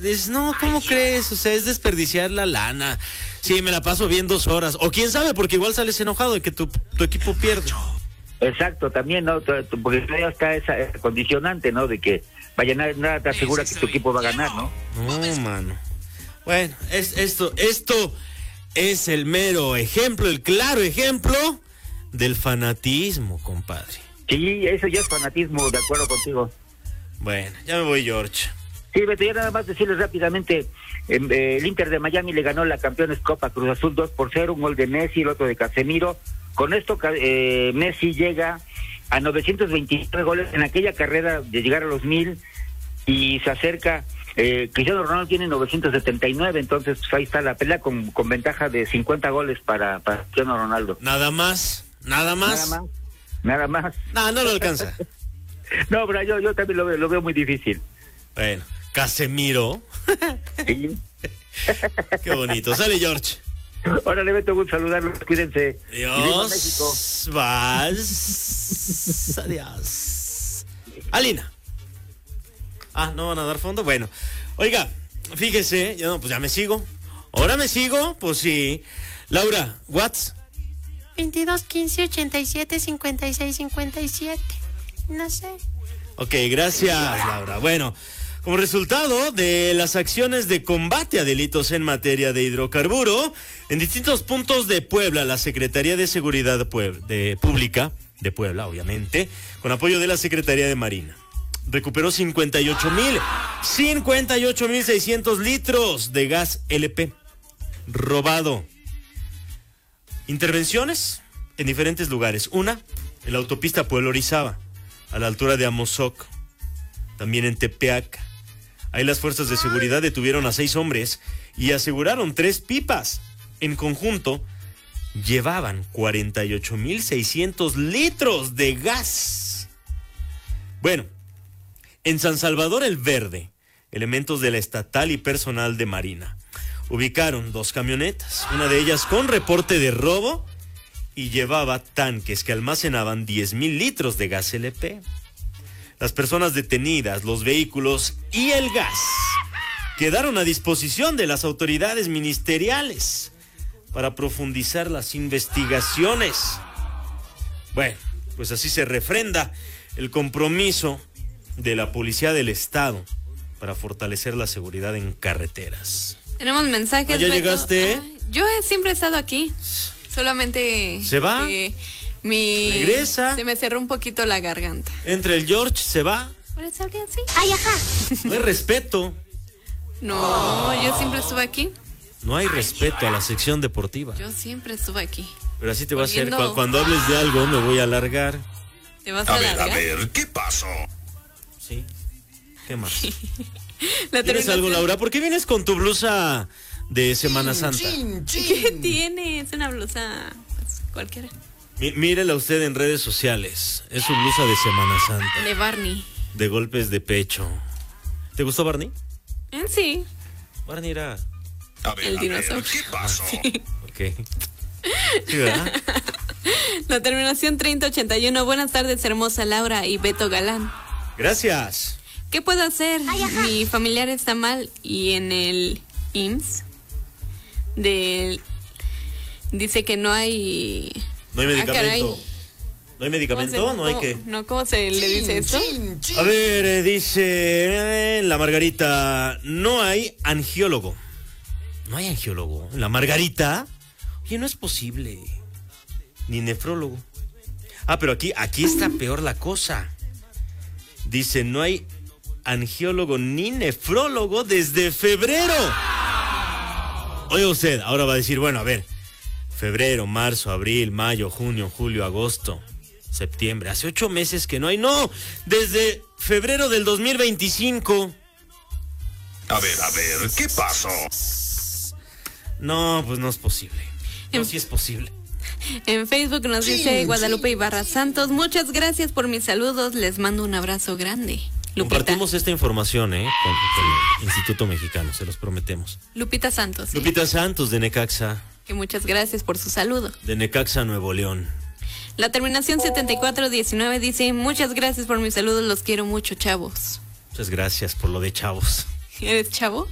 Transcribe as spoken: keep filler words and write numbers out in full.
dices, no, ¿cómo crees? O sea, es desperdiciar la lana. Sí, me la paso bien dos horas. O quién sabe, porque igual sales enojado de que tu, tu equipo pierde. Exacto, también, ¿no? Porque todavía está esa, esa condicionante, ¿no? De que vaya, nada, nada te asegura que tu equipo va a ganar, ¿no? No, mano. Bueno, es, esto, esto es el mero ejemplo, el claro ejemplo del fanatismo, compadre. Sí, eso ya es fanatismo, de acuerdo contigo. Bueno, ya me voy, George. Sí, Beto, ya nada más decirles rápidamente, eh, el Inter de Miami le ganó la Campeones Copa Cruz Azul dos por cero, un gol de Messi, el otro de Casemiro. Con esto eh, Messi llega a novecientos veintinueve goles en aquella carrera de llegar a los mil y se acerca, eh, Cristiano Ronaldo tiene novecientos setenta y nueve, entonces pues, ahí está la pelea con, con ventaja de cincuenta goles para, para Cristiano Ronaldo. Nada más, nada más. Nada más, nada más. No, no lo alcanza. No, pero yo, yo también lo veo, lo veo muy difícil. Bueno, Casemiro. Sí. Qué bonito. Sale, George. Órale, Beto, un saludarlos, cuídense. Adiós. Vas. Adiós. Alina. Ah, ¿no van a dar fondo? Bueno. Oiga, fíjese, ya no, pues ya me sigo. ¿Ahora me sigo? Pues sí. Laura, ¿what's? veintidós, quince, ochenta y siete, cincuenta y seis, cincuenta y siete. No sé. Ok, gracias, Laura. Bueno, como resultado de las acciones de combate a delitos en materia de hidrocarburo, en distintos puntos de Puebla, la Secretaría de Seguridad de Pública de Puebla, obviamente, con apoyo de la Secretaría de Marina, recuperó cincuenta y ocho mil, cincuenta y ocho mil seiscientos litros de gas L P robado. Intervenciones en diferentes lugares. Una, en la autopista Puebla-Orizaba, a la altura de Amozoc. También en Tepeaca. Ahí las fuerzas de seguridad detuvieron a seis hombres y aseguraron tres pipas. En conjunto, llevaban cuarenta y ocho mil seiscientos litros de gas. Bueno, en San Salvador el Verde, elementos de la estatal y personal de Marina ubicaron dos camionetas, una de ellas con reporte de robo y llevaba tanques que almacenaban diez mil litros de gas L P. Las personas detenidas, los vehículos y el gas quedaron a disposición de las autoridades ministeriales para profundizar las investigaciones. Bueno, pues así se refrenda el compromiso de la Policía del Estado para fortalecer la seguridad en carreteras. Tenemos mensajes. ¿Ah, ya Beto? llegaste? Ah, yo he siempre he estado aquí. Solamente... ¿Se va? Eh, mi... ¿Regresa? Se me cerró un poquito la garganta. Entre el George se va. ¿Por eso habría así? Ay, ajá. No hay respeto. No, yo siempre estuve aquí. No hay respeto a la sección deportiva. Yo siempre estuve aquí. Pero así te va Volviendo... a hacer. Cuando hables de algo me voy a alargar. ¿Te vas a, A ver, alargar? a ver, ¿qué pasó? Sí. ¿Qué más? La ¿Tienes terminación- algo, Laura? ¿Por qué vienes con tu blusa de Semana Santa? ¿Qué tiene? Es una blusa pues, cualquiera. Mí- Mírela usted en redes sociales. Es su blusa de Semana Santa. De Barney. De golpes de pecho. ¿Te gustó Barney? En sí. Barney era... A ver, El a ver, dinosaurio. ¿qué pasó? Ok. Sí, ¿verdad? La terminación treinta ochenta y uno. Buenas tardes, hermosa Laura y Beto Galán. Gracias. ¿Qué puedo hacer? Ay, ajá. Mi familiar está mal y en el I M S S del dice que no hay... No hay Ah, caray. medicamento. ¿No hay ¿Cómo medicamento? se- ¿No hay cómo- qué? No, ¿cómo se le dice esto? A ver, eh, dice eh, la Margarita, no hay angiólogo. No hay angiólogo. La Margarita, oye, no es posible. Ni nefrólogo. Ah, pero aquí, aquí está peor la cosa. Dice, no hay angiólogo ni nefrólogo desde febrero. Oye usted, ahora va a decir, bueno, a ver, febrero, marzo, abril, mayo, junio, julio, agosto, septiembre, hace ocho meses que no hay. No, desde febrero del dos mil veinticinco. A ver, a ver, ¿qué pasó? No, pues no es posible. No, En- sí es posible. En Facebook nos dice Guadalupe Ibarra Santos. Muchas gracias por mis saludos. Les mando un abrazo grande. Lupita. Compartimos esta información, ¿eh? Con, con el Instituto Mexicano, se los prometemos. Lupita Santos. ¿sí? Lupita Santos, de Necaxa, Que muchas gracias por su saludo. de Necaxa, Nuevo León. La terminación setenta y cuatro diecinueve dice, muchas gracias por mis saludos, los quiero mucho, chavos. Muchas gracias por lo de chavos. ¿Eres chavo?